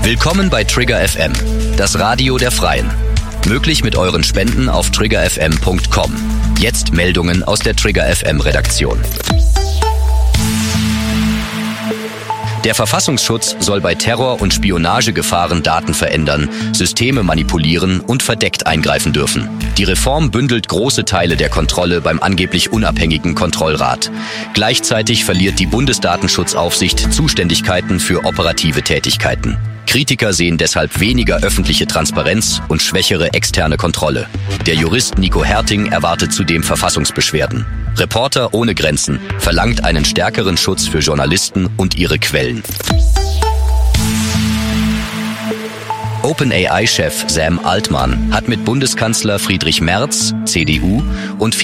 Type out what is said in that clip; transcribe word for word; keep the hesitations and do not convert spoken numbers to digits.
Willkommen bei Trigger F M, das Radio der Freien. Möglich mit euren Spenden auf trigger f m punkt com. Jetzt Meldungen aus der Trigger F M Redaktion. Der Verfassungsschutz soll bei Terror- und Spionagegefahren Daten verändern, Systeme manipulieren und verdeckt eingreifen dürfen. Die Reform bündelt große Teile der Kontrolle beim angeblich unabhängigen Kontrollrat. Gleichzeitig verliert die Bundesdatenschutzaufsicht Zuständigkeiten für operative Tätigkeiten. Kritiker sehen deshalb weniger öffentliche Transparenz und schwächere externe Kontrolle. Der Jurist Nico Herting erwartet zudem Verfassungsbeschwerden. Reporter ohne Grenzen verlangt einen stärkeren Schutz für Journalisten und ihre Quellen. OpenAI-Chef Sam Altman hat mit Bundeskanzler Friedrich Merz, C D U, und